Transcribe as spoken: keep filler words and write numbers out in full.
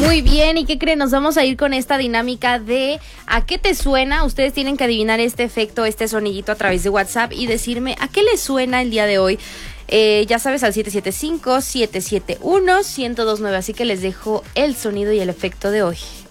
Muy bien, ¿y qué creen? Nos vamos a ir con esta dinámica de ¿a qué te suena? Ustedes tienen que adivinar este efecto, este sonidito a través de WhatsApp y decirme ¿a qué les suena el día de hoy? Eh, ya sabes, al siete siete cinco, siete siete uno, uno cero dos nueve, así que les dejo el sonido y el efecto de hoy.